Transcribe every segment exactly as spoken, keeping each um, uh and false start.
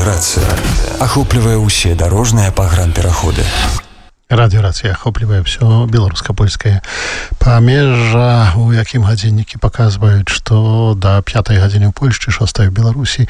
Радиорация охоплівае ўсе дарожныя пагранпераходы. Радиорация охоплівае все беларуска-польскае памежжа, у якім гадзіннікі паказваюць, што да пятай гадзіны ў Польшчы, шостай у Беларусі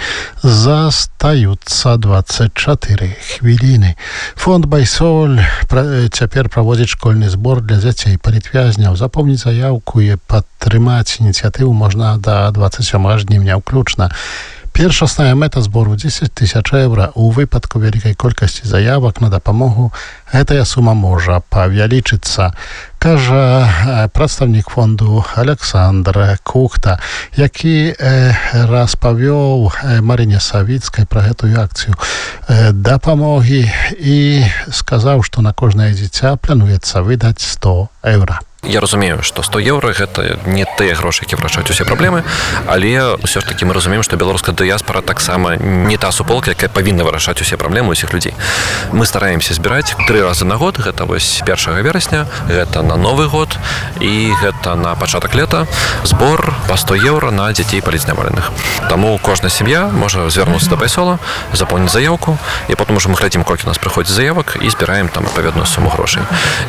застаюцца двадцать чатыры хвіліны. Фонд «Байсоль» цяпер праводзіць школьны збор для дзяцей палітвязняў. Запомніць заяўку і падтрымаць ініцыятыву можна да двадцать сёмага жніўня ўключна. Першасная мэта збору дзесяць тысяч еўра. У выпадку вялікай колькасці заявак на дапамогу гэтая сума можа павялічыцца, кажа прадстаўнік фонду Александр Кухта, які э, распавёў Марыне Савіцкай пра гэтую акцыю э, дапамогі і сказаў, што на кожнае дзіця плануецца выдаць сто еўра. Я разумею, што сто еўра гэта не тыя грошы, які вырашаюць усе праблемы, але ўсё ж такі мы разумеем, што беларуская дыяспара таксама не та суполка, якая павінна вырашаць усе праблемы ўсіх людзей. Мы стараемся збіраць тры разы на год, гэта вось першага верасня, гэта на Новы год і гэта на пачатак лета збор па сто еўра на дзяцей палітзняволеных. Таму кожная сям'я можа звярнуцца да Байсола, запоўніць заяўку, і потым ужо мы глядзім, колькі у нас прыходзіць заявак і збіраем там адпаведную суму грошай.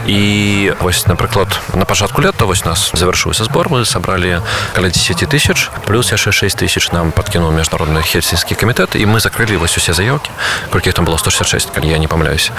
І вось, напрыклад, на пачатку лета вось нас завяршыўся збор, мы сабралі каля дзесяць тысяч, плюс яшчэ шэсць тысяч нам падкінуў міжнародны хельсінскі камітэт, і мы закрылі вось усе заявкі, колькі іх там было сто шэсцьдзесят шэсць, калі я не памыляюся.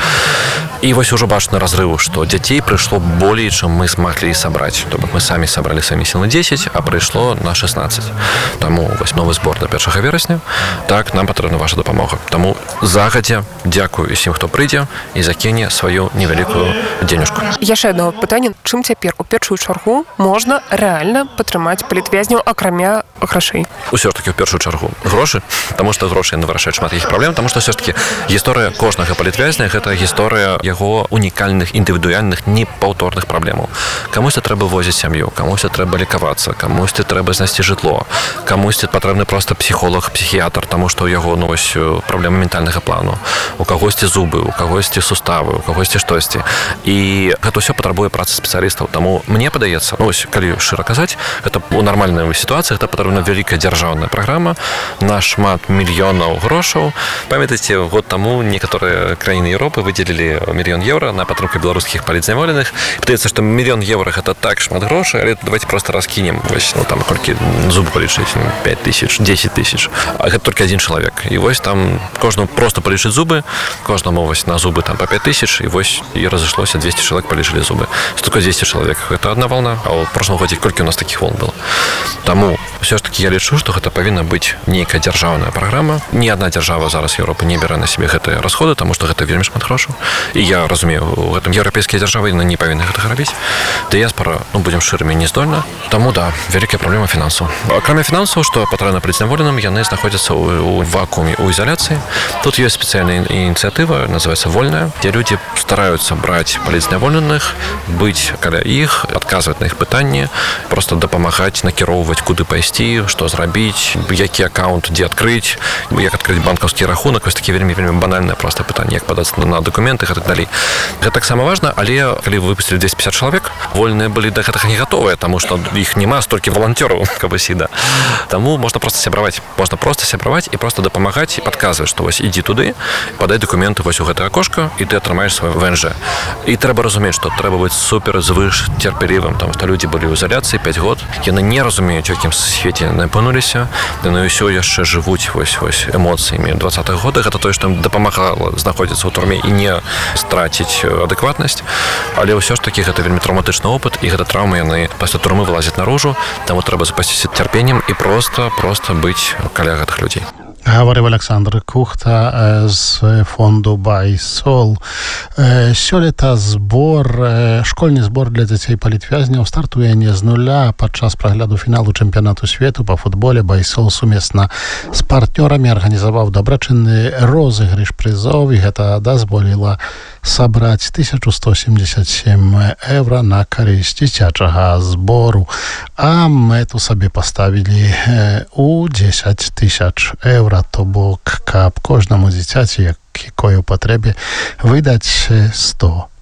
І вось ужо бачна разрыў, што дзяцей прыйшло болей, чым мы змаглі сабраць. То бок мы самі сабралі самі сілы дзесяць, а прыйшло на шэсцнаццаць. Таму вось новы збор да першага верасня. Так, нам патрэбна ваша дапамога. Таму загадзя дзякую усім, хто прыйдзе і закіне сваю невялікую дзенюшку. Яшчэ адно пытанне, чым цяпер у першую чаргу можна рэальна падтрымаць палітвязняў, акрамя грошай? Усё ж такі ў першую чаргу грошы, таму што грошы яны вырашаюць шмат якіх праблем, таму што ўсё ж такі гісторыя кожнага палітвязня гэта гісторыя яго унікальных, індывідуальных, непаўторных праблемаў. Камусьці трэба возіць сям'ю, камусьці трэба лікавацца, камусьці трэба знайсці жытло, камусьці патрэбны проста псіхолог, псіхіятр, таму што ў яго ну, ось, праблемы ментальнага плану, у кагосьці зубы, у кагосьці суставы, у кагосьці штосьці. І гэта ўсё патрабуе працы спецыялістаў. Таму мне падаецца, ну, ось, калі шчыра казаць, гэта у нармальнай сітуацыі гэта патрэбна вялікая дзяржаўная праграма на шмат мільёнаў грошаў. Памятаеце, год таму некаторыя краіны Еўропы выдзелілі мільён еўра на падтрымку беларускіх палітзняволеных. Падаецца, што мільён еўра гэта так шмат грошай, але давайте проста раскінем, вось, ну, там колькі зубы палічыць, пять тысяч, десять тысяч. А гэта толькі адзін чалавек. І вось там кожнаму проста палічыць зубы, кожнаму вось на зубы там па пять тысяч, і вось і разышлося двести чалавек палічылі зубы. Што такое двести чалавек? Гэта одна волна, а ў прошлым годзе колькі у нас такіх волн было. Таму ўсё ж такі я лічу, што гэта павінна быць нейкая дзяржаўная праграма. Ні адна дзяржава зараз Еўропы не бярэ на сябе гэтыя расходы, таму што гэта вельмі шмат грошаў. І я разумею, у гэтым еўрапейскія дзяржавы яны не павінны гэтага рабіць. Дыяспара, ну будзем шчырымі, не здольна. Таму да, вялікая праблема фінансаў. Акрамя фінансаў, што патрэбна палітзняволеным, яны знаходзяцца ў вакууме, у ізаляцыі. Тут ёсць спецыяльная ініцыятыва, называецца «Вольная», дзе людзі стараюцца браць палітзняволеных, быць каля іх, адказваць на іх пытанні, просто дапамагаць, накіроўваць, куды пайсці, што зрабіць, які аккаунт дзе адкрыць, як адкрыць банкаўскі рахунак, вось такі вельмі вельмі банальнае проста пытанне, як падаць на дакументы і так далей. Гэта таксама важна, але калі вы выпусцілі двести пятьдесят чалавек, вольныя былі да гэтага не гатовыя, таму што іх няма столькі валанцёраў, каб сіда. Таму можна проста сябраваць, можна проста сябраваць і проста дапамагаць і падказваць, што вось ідзі туды, падай дакументы вось у гэтае акошка і ты атрымаеш свой ВНЖ. І трэба разумець, што трэба быць супер звыш цярпелівым, таму што людзі былі ў ізаляцыі пять год, яны не разумеюць, у якім свеце яны апынуліся, яны ўсё яшчэ жывуць вось вось эмоцыямі двадцатых годах. Гэта тое, што ім дапамагала знаходзіцца ў турме і не страціць адэкватнасць, але ўсё ж такі гэта вельмі траўматычны опыт, і гэта траўмы яны пасля турмы вылазяць наружу, таму трэба запасціся цярпеннем і проста проста быць каля гэтых людзей. Гаварыў Александр Кухта з фонду «Байсол». Сёлета збор, школьны збор для дзяцей палітвязняў стартуе не з нуля. Падчас прагляду фіналу чэмпіянату свету па футболе «Байсол» сумесна з партнёрамі арганізаваў дабрачынны розыгрыш прызоў, і гэта дазволіла сабраць тысячу сто семьдесят семь еўра на карысць дзіцячага збору. А мэту сабе паставілі у дзесяць тысяч еўра. То бок, каб кожнаму дзіцяці, якой у патрэбе, выдаць сто